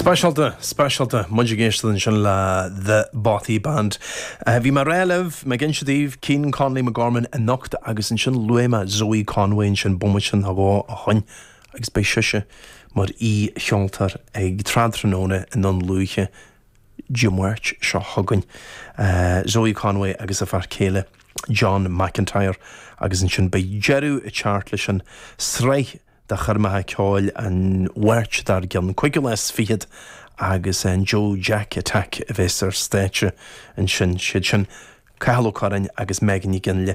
Specialta, Mudgigation sin le The Bothy Band. Bhí mar réileh me gin siadíh Cian Conley McGorman a nocht agus an sin luima Zoe Conway sin bumisin a bhá a chuin agus bei siise mar í cheoltar ag tradranóna in an luiche Jimwert seo thugann. Zoe Conway agus a far céile John McIntyre agus an sin bei jeru a chart leis an sreich da charmathe ceáil an bhairt dar gan chuige les fiad agus an Joe Jack Attack a bheits ar stéitse an sin siad sin Cahaló Corin agus Megan i gin le